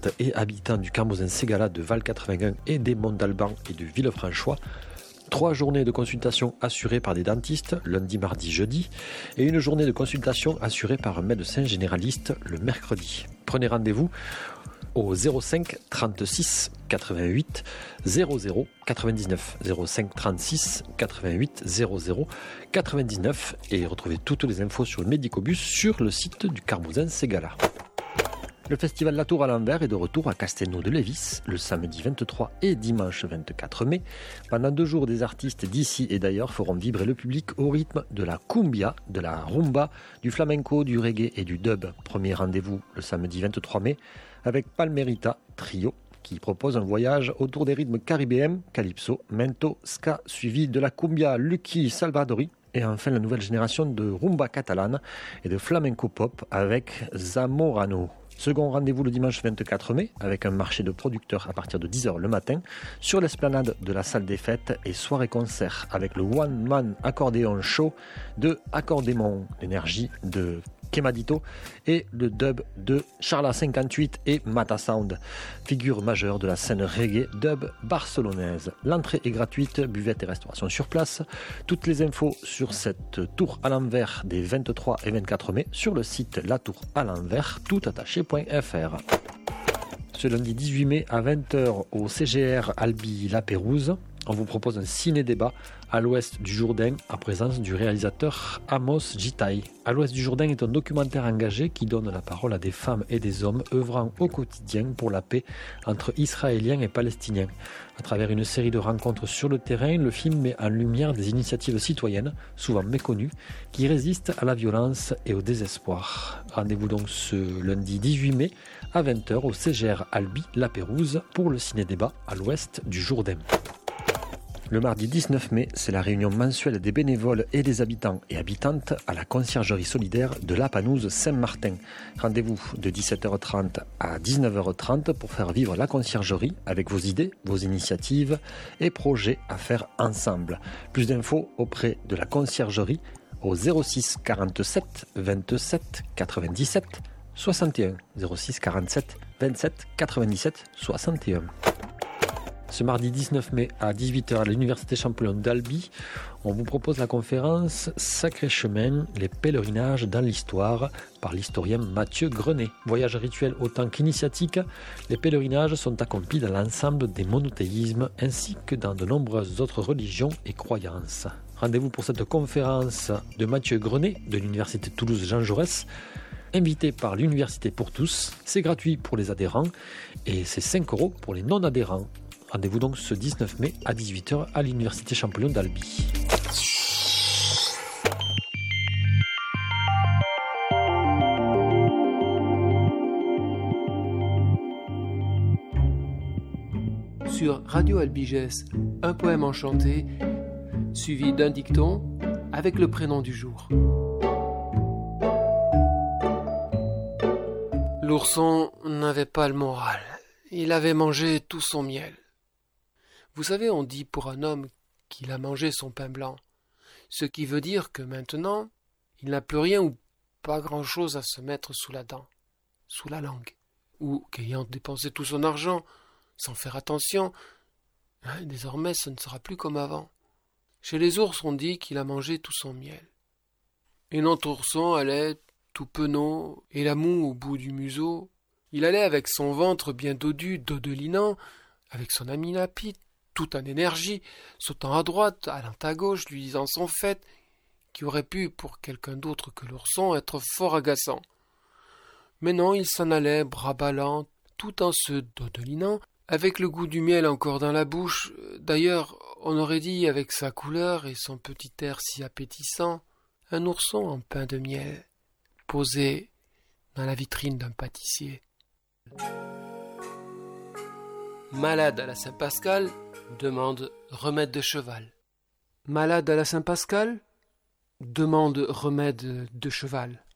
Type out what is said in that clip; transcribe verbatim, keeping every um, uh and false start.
habitantes et habitants du Carmozin-Ségala, de Val quatre-vingt-un et des Monts d'Alban et de Villefranchois. Trois journées de consultation assurées par des dentistes, lundi, mardi, jeudi, et une journée de consultation assurée par un médecin généraliste le mercredi. Prenez rendez-vous au zéro cinq trente-six quatre-vingt-huit zéro zéro quatre-vingt-dix-neuf zéro cinq trente-six quatre-vingt-huit zéro zéro quatre-vingt-dix-neuf et retrouvez toutes les infos sur le Médicobus sur le site du Carmozin-Ségala. Le festival La Tour à l'envers est de retour à Castelnau-de-Lévis le samedi vingt-trois et dimanche vingt-quatre mai. Pendant deux jours, des artistes d'ici et d'ailleurs feront vibrer le public au rythme de la cumbia, de la rumba, du flamenco, du reggae et du dub. Premier rendez-vous le samedi vingt-trois mai avec Palmerita Trio qui propose un voyage autour des rythmes caribéens, calypso, mento, ska, suivi de la cumbia Lucky Salvadori. Et enfin, la nouvelle génération de rumba catalane et de flamenco pop avec Zamorano. Second rendez-vous le dimanche vingt-quatre mai avec un marché de producteurs à partir de dix heures le matin sur l'esplanade de la salle des fêtes et soirée-concert avec le One Man Accordéon Show de Accordémon, l'énergie de Kemadito et le dub de Charla cinquante-huit et Mata Sound, figure majeure de la scène reggae dub barcelonaise. L'entrée est gratuite, buvette et restauration sur place. Toutes les infos sur cette tour à l'envers des vingt-trois et vingt-quatre mai sur le site la tour à l'envers toutattaché point f r. Ce lundi dix-huit mai à vingt heures au C G R Albi La Pérouse, on vous propose un ciné-débat à l'ouest du Jourdain en présence du réalisateur Amos Gitaï. À l'ouest du Jourdain est un documentaire engagé qui donne la parole à des femmes et des hommes œuvrant au quotidien pour la paix entre Israéliens et Palestiniens. À travers une série de rencontres sur le terrain, le film met en lumière des initiatives citoyennes, souvent méconnues, qui résistent à la violence et au désespoir. Rendez-vous donc ce lundi dix-huit mai à vingt heures au C G R Albi La Pérouse pour le ciné-débat à l'ouest du Jourdain. Le mardi dix-neuf mai, c'est la réunion mensuelle des bénévoles et des habitants et habitantes à la conciergerie solidaire de la Panouse Saint-Martin. Rendez-vous de dix-sept heures trente à dix-neuf heures trente pour faire vivre la conciergerie avec vos idées, vos initiatives et projets à faire ensemble. Plus d'infos auprès de la conciergerie au zéro six quarante-sept vingt-sept quatre-vingt-dix-sept soixante et un. zéro six quarante-sept vingt-sept quatre-vingt-dix-sept soixante et un. Ce mardi dix-neuf mai à dix-huit heures à l'Université Champollion d'Albi, on vous propose la conférence Sacré chemin, les pèlerinages dans l'histoire par l'historien Mathieu Grenet. Voyage rituel autant qu'initiatique, les pèlerinages sont accomplis dans l'ensemble des monothéismes ainsi que dans de nombreuses autres religions et croyances. Rendez-vous pour cette conférence de Mathieu Grenet de l'Université Toulouse Jean Jaurès, invité par l'Université pour tous. C'est gratuit pour les adhérents et c'est cinq euros pour les non-adhérents. Rendez-vous donc ce dix-neuf mai à dix-huit heures à l'Université Champollion d'Albi. Sur Radio Albigès, un poème enchanté, suivi d'un dicton avec le prénom du jour. L'ourson n'avait pas le moral. Il avait mangé tout son miel. Vous savez, on dit pour un homme qu'il a mangé son pain blanc, ce qui veut dire que maintenant, il n'a plus rien ou pas grand-chose à se mettre sous la dent, sous la langue, ou qu'ayant dépensé tout son argent, sans faire attention, hein, désormais ce ne sera plus comme avant. Chez les ours, on dit qu'il a mangé tout son miel. Et notre ourson allait tout penaud, et la moue au bout du museau. Il allait avec son ventre bien dodu, dodelinant, avec son ami Lapide, tout en énergie, sautant à droite, allant à gauche, lui disant son fait, qui aurait pu, pour quelqu'un d'autre que l'ourson, être fort agaçant. Mais non, il s'en allait, bras ballants, tout en se dodelinant, avec le goût du miel encore dans la bouche. D'ailleurs, on aurait dit, avec sa couleur et son petit air si appétissant, un ourson en pain de miel, posé dans la vitrine d'un pâtissier. Malade à la Saint-Pascal, demande remède de cheval. Malade à la Saint-Pascal, demande remède de cheval.